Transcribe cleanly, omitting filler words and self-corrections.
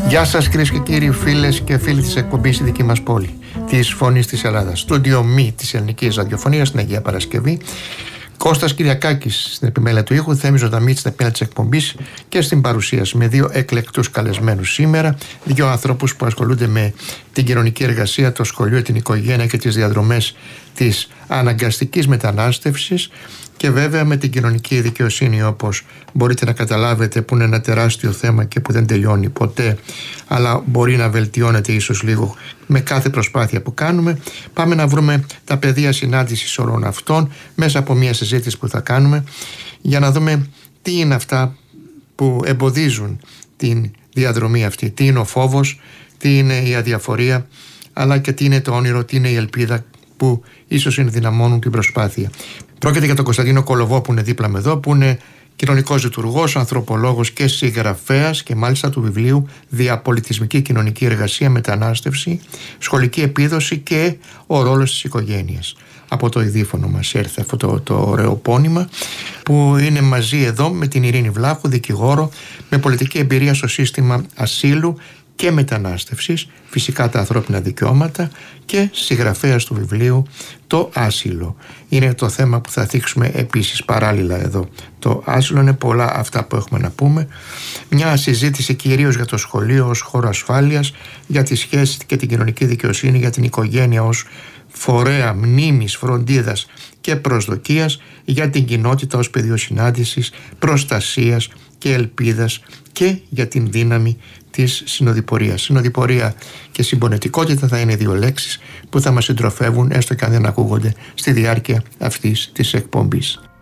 Γεια σας κυρίες και κύριοι, φίλες και φίλοι της εκπομπής στη δική μας πόλη, της Φωνής της Ελλάδας. Στούντιο Μη της Ελληνικής Ραδιοφωνίας στην Αγία Παρασκευή. Κώστας Κυριακάκης στην επιμέλεια του ήχου, Θέμης Ζωνταμίτης στην επιμέλεια της εκπομπής και στην παρουσίαση με δύο εκλεκτούς καλεσμένους σήμερα. Δύο ανθρώπους που ασχολούνται με την κοινωνική εργασία, το σχολείο, την οικογένεια και τις διαδρομές της αναγκαστικής μετανάστευσης και βέβαια με την κοινωνική δικαιοσύνη, όπως μπορείτε να καταλάβετε, που είναι ένα τεράστιο θέμα και που δεν τελειώνει ποτέ, αλλά μπορεί να βελτιώνεται ίσως λίγο με κάθε προσπάθεια που κάνουμε. Πάμε να βρούμε τα πεδία συνάντησης όλων αυτών μέσα από μια συζήτηση που θα κάνουμε για να δούμε τι είναι αυτά που εμποδίζουν την διαδρομή αυτή, τι είναι ο φόβος, τι είναι η αδιαφορία, αλλά και τι είναι το όνειρο, τι είναι η ελπίδα που ίσως ενδυναμώνουν την προσπάθεια. Πρόκειται για τον Κωνσταντίνο Κολοβό που είναι δίπλα με εδώ, που είναι κοινωνικός λειτουργός, ανθρωπολόγος και συγγραφέας και μάλιστα του βιβλίου «Διαπολιτισμική κοινωνική εργασία, μετανάστευση, σχολική επίδοση και ο ρόλος της οικογένειας». Από το Ιδίφωνο μας έρθει αυτό το ωραίο πόνημα, που είναι μαζί εδώ με την Ειρήνη Βλάχου, δικηγόρο με πολιτική εμπειρία στο σύστημα ασύλου και μετανάστευσης, φυσικά τα ανθρώπινα δικαιώματα, και συγγραφέας του βιβλίου «Το άσυλο». Είναι το θέμα που θα θίξουμε επίσης παράλληλα εδώ. Το άσυλο, είναι πολλά αυτά που έχουμε να πούμε. Μια συζήτηση κυρίως για το σχολείο ως χώρο ασφάλειας, για τη σχέση και την κοινωνική δικαιοσύνη, για την οικογένεια ως φορέα μνήμης, φροντίδας και προσδοκίας, για την κοινότητα ως πεδίο συνάντησης, προστασίας και ελπίδας και για την δύναμη της συνοδοιπορίας. Συνοδοιπορία και συμπονετικότητα θα είναι δύο λέξεις που θα μας συντροφεύουν, έστω και αν δεν ακούγονται, στη διάρκεια αυτής της εκπομπής.